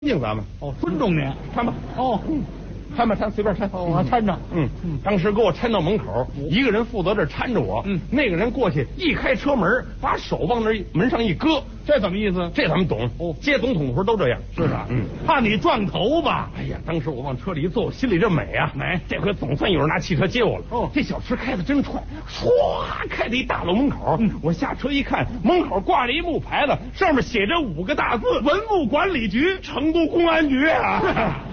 敬咱们哦，尊重您。 看吧。 哦， 看吧，随便搀。 哦，我搀着。 当时给我搀到门口，一个人负责这搀着我，那个人过去一开车门，把手往那门上一搁， 这怎么意思？ 这咱们懂。 哦， 接总统的时候都这样。 是啊，怕你撞头吧？ 哎呀，当时我往车里一坐，我心里这美啊！ 美， 这回总算有人拿汽车接我了。 哦， 这小车开的真快，唰开到一大楼门口。我下车一看，门口挂着一木牌子，上面写着5个大字：文物管理局，成都公安局啊。